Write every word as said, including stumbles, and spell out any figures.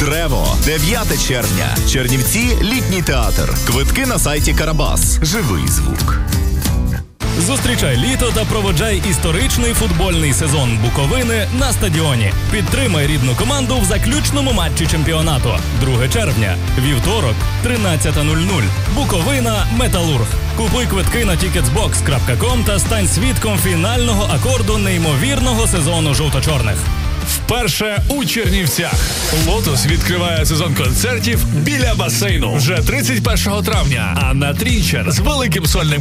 Древо. дев'яте червня. Чернівці. Літній театр. Квитки на сайті Карабас. Живий звук. Зустрічай літо та проводжай історичний футбольний сезон Буковини на стадіоні. Підтримай рідну команду в заключному матчі чемпіонату. друге червня. Вівторок, тринадцята нуль нуль. Буковина «Металург». Купуй квитки на тікетсбокс крапка ком та стань свідком фінального акорду неймовірного сезону жовто-чорних. Вперше у Чернівцях «Лотос» відкриває сезон концертів біля басейну вже тридцять першого травня, а на Трінчер з великим сольним